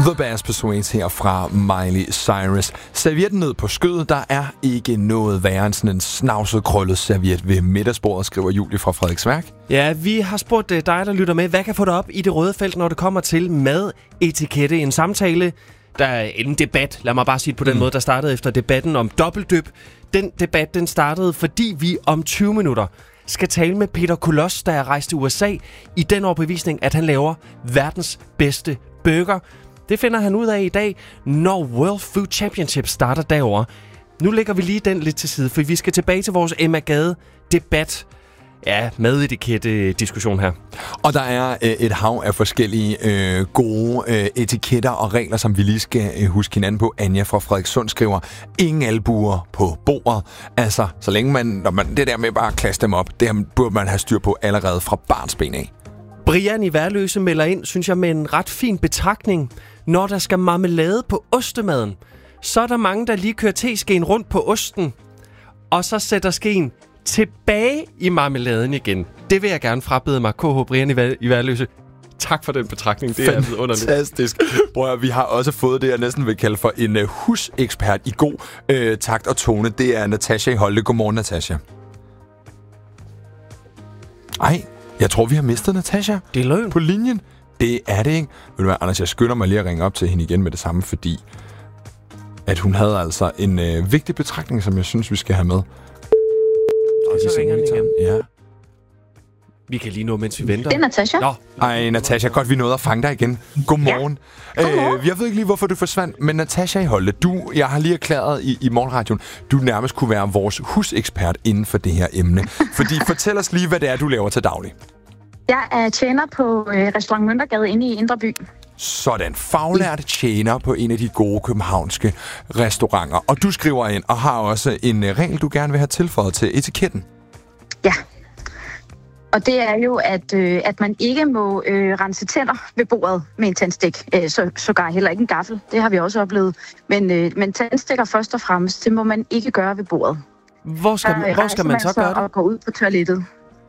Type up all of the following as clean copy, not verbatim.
The Bass Persuades her fra Miley Cyrus. Servietten ned på skødet. Der er ikke noget værre end sådan en snavset, krøllet serviet ved middagsbordet, skriver Julie fra Frederiksværk. Ja, vi har spurgt dig, der lytter med, hvad kan få dig op i det røde felt, når det kommer til madetikette? En samtale, der er en debat, lad mig bare sige det på den måde, der startede efter debatten om dobbeltdyp. Den debat, den startede, fordi vi om 20 minutter skal tale med Peter Kolos, der er rejst til USA i den overbevisning, at han laver verdens bedste burger. Det finder han ud af i dag, når World Food Championship starter derovre. Nu lægger vi lige den lidt til side, for vi skal tilbage til vores Emma Gade-debat. Ja, madetiket-diskussion her. Og der er et hav af forskellige gode etiketter og regler, som vi lige skal huske hinanden på. Anja fra Frederikssund skriver, ingen albuer på bordet. Altså, så længe når man det der med bare at klasse dem op, det burde man have styr på allerede fra barnsben af. Brian i Værløse melder ind, synes jeg, med en ret fin betragtning. Når der skal marmelade på ostemaden, så er der mange, der lige kører teskeen rundt på osten, og så sætter skeen tilbage i marmeladen igen. Det vil jeg gerne frabede mig, KH Brian i Værløse. Tak for den betragtning. Det er underligt. Fantastisk. Bror, vi har også fået det, jeg næsten vil kalde for en husekspert i god takt og tone. Det er Natasha i Holte. Godmorgen, Natasha. Ej, jeg tror, vi har mistet Natasha. Det er løgn. På linjen. Det er det ikke. Ved du hvad, Anders, jeg skynder mig lige at ringe op til hende igen med det samme, fordi at hun havde altså en vigtig betragtning, som jeg synes, vi skal have med. Og så ringer den igen. Ja. Vi kan lige nå, mens vi venter. Det er Natasha. Nå. Ej, Natasha, godt vi nåede at fange dig igen. Godmorgen. Ja. Godmorgen. Jeg ved ikke lige, hvorfor du forsvandt, men Natasha i Holte, jeg har lige erklæret i morgenradioen, du nærmest kunne være vores husekspert inden for det her emne. Fordi fortæl os lige, hvad det er, du laver til daglig. Jeg er tjener på Restaurant Møntergade inde i Indre By. Sådan, faglært tjener på en af de gode københavnske restauranter. Og du skriver ind og har også en regel, du gerne vil have tilføjet til etiketten. Ja. Og det er jo, at man ikke må rense tænder ved bordet med en tandstik. Sågar heller ikke en gaffel. Det har vi også oplevet. Men tandstikker først og fremmest, det må man ikke gøre ved bordet. Hvor skal man så gøre det? Og gå ud på toilettet.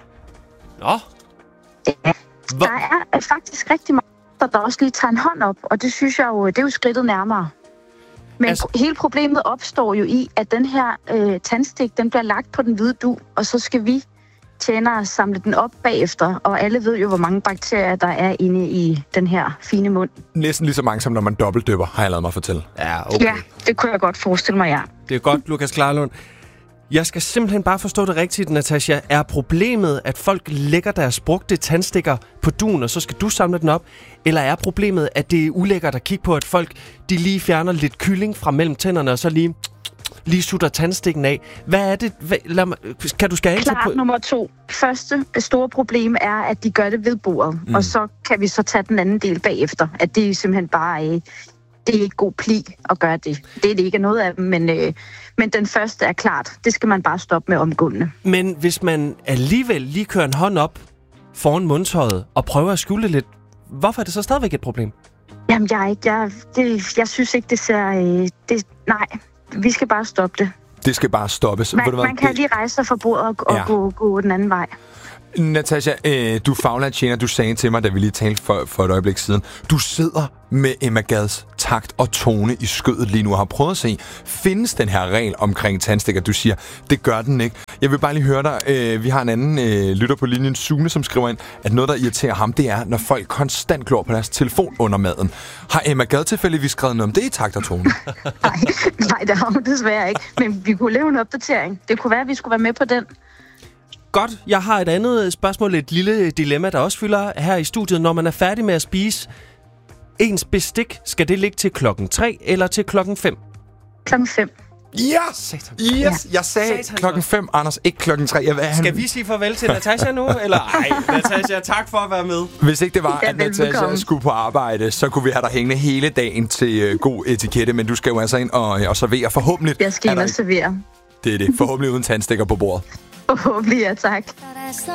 Nå. Ja. Der er faktisk rigtig meget, der også lige tager en hånd op. Og det synes jeg jo, det er jo skridtet nærmere. Men hele problemet opstår jo i, at den her tandstik, den bliver lagt på den hvide dug, og så skal vi tjenere samle den op bagefter, og alle ved jo, hvor mange bakterier, der er inde i den her fine mund. Næsten lige så mange, som når man dobbeltdypper, har jeg ladet mig fortælle. Ja, okay. Ja, det kunne jeg godt forestille mig, ja. Det er godt, Lukas Klarlund. Jeg skal simpelthen bare forstå det rigtigt, Natasha. Er problemet, at folk lægger deres brugte tandstikker på duen, og så skal du samle den op? Eller er problemet, at det er ulækkert at kigge på, at folk de lige fjerner lidt kylling fra mellem tænderne, og så lige sutter tandstikken af? Hvad er det? Kan du skære ind på? Klart nummer 2. Første store problem er, at de gør det ved bordet, og så kan vi så tage den anden del bagefter. At det er simpelthen bare det er ikke god pli at gøre det. Det er det ikke noget af dem, men den første er klart. Det skal man bare stoppe med omgående. Men hvis man alligevel lige kører en hånd op foran mundtøjet og prøver at skjule lidt, hvorfor er det så stadigvæk et problem? Jamen, jeg synes ikke, det ser... nej, vi skal bare stoppe det. Det skal bare stoppes. Man kan lige rejse sig fra bordet og gå den anden vej. Natasha, du er faglært tjener. Du sagde til mig, da vi lige talte for et øjeblik siden, du sidder med Emma Gads takt og tone i skødet lige nu og har prøvet at se, findes den her regel omkring tandstikker? Du siger, det gør den ikke. Jeg vil bare lige høre dig. Vi har en anden lytter på linjen, Sune, som skriver ind, at noget, der irriterer ham, det er, når folk konstant glor på deres telefon under maden. Har Emma Gad tilfældigvis skrevet noget om det i takt og tone? Nej, det har hun desværre ikke. Men vi kunne lave en opdatering. Det kunne være, at vi skulle være med på den. Godt, jeg har et andet spørgsmål, et lille dilemma, der også fylder her i studiet. Når man er færdig med at spise ens bestik, skal det ligge til 3 eller til 5? 5. Ja! Yes! Jeg sagde 5, Anders, ikke 3. Skal vi sige farvel til Natasha nu? Eller ej, Natasha, tak for at være med. Hvis ikke det var, at Natasha skulle på arbejde, så kunne vi have dig hængende hele dagen til god etikette. Men du skal jo altså ind og servere forhåbentlig. Jeg skal ind og servere. Det er det. Forhåbentlig uden tandstikker på bordet. Forhåbentlig, ja tak.